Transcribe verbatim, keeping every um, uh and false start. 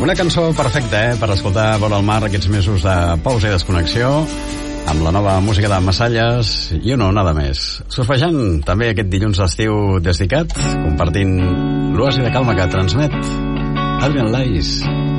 Una cançó perfecta, eh?, per escoltar vora el mar aquests mesos de pausa i desconnexió, amb la nova música de Massalles i uno, nada més. Surfejant també aquest dilluns d'estiu des d'Icat, compartint l'oasi de calma que transmet Adrian Lais.